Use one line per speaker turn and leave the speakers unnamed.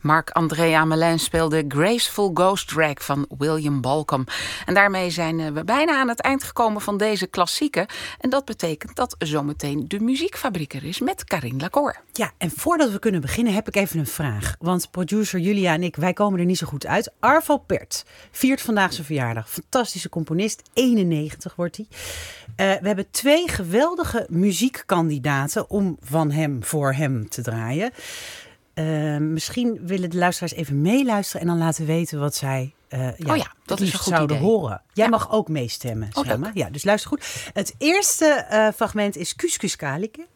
Marc-André Amelin speelde Graceful Ghost Drag van William Balcom. En daarmee zijn we bijna aan het eind gekomen van deze klassieke. En dat betekent dat zometeen de muziekfabriek er is met Carine Lacour.
Ja, en voordat we kunnen beginnen heb ik even een vraag. Want producer Julia en ik, wij komen er niet zo goed uit. Arvo Pärt viert vandaag zijn verjaardag. Fantastische componist, 91 wordt hij. We hebben 2 geweldige muziekkandidaten om van hem voor hem te draaien. Misschien willen de luisteraars even meeluisteren en dan laten weten wat zij
dat is een goed
zouden
idee.
horen. Jij mag ook meestemmen. Ja, dus luister goed. Het eerste fragment is Kuskus Kalike.